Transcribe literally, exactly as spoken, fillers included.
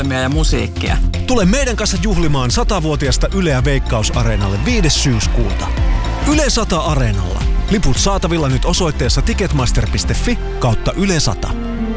tunnelmia ja musiikkia. Tule meidän kanssa juhlimaan satavuotiasta Yleä Veikkaus-areenalle viides syyskuuta. Yle sata Areenalla. Liput saatavilla nyt osoitteessa ticketmaster piste fi kautta Yle sata.